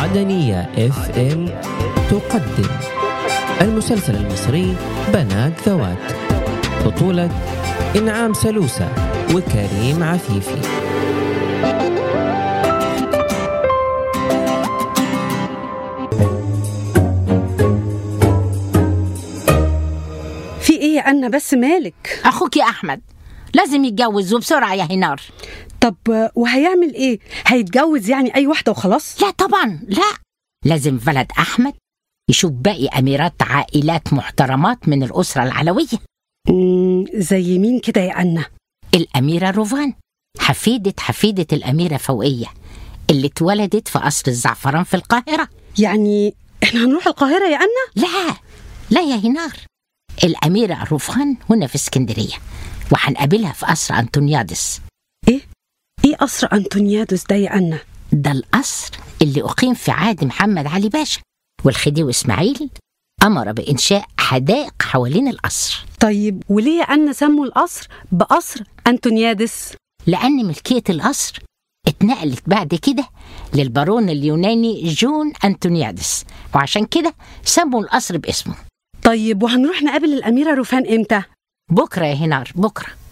عدنية FM تقدم المسلسل المصري بنات ذوات، بطولة إنعام سلوسة وكريم عفيفي. في ايه يا أنا؟ بس مالك؟ أخوك يا أحمد لازم يتجوز وبسرعة يا هنار. طب وهيعمل ايه؟ هيتجوز يعني أي واحدة وخلاص؟ لا طبعا لا، لازم ولد أحمد يشوف باقي أميرات عائلات محترمات من الأسرة العلوية. زي مين كده يا أنا؟ الأميرة روفان، حفيدة الأميرة فوقية اللي اتولدت في قصر الزعفران في القاهرة. يعني احنا هنروح القاهرة يا أنا؟ لا يا هنار، الأميرة روفان هنا في اسكندرية وهنقابلها في قصر أنطونيادس. ايه قصر أنطونيادس ده يا أنا؟ ده القصر اللي أقيم في عهد محمد علي باشا، والخديوي إسماعيل أمر بإنشاء حدائق حوالين القصر. طيب وليه يا أنا سموا القصر بقصر أنطونيادس؟ لأن ملكية القصر اتنقلت بعد كده للبارون اليوناني جون أنطونيادس، وعشان كده سموا القصر باسمه. طيب وهنروح نقابل الأميرة روفان إمتى؟ بكرة يا هنار، بكرة.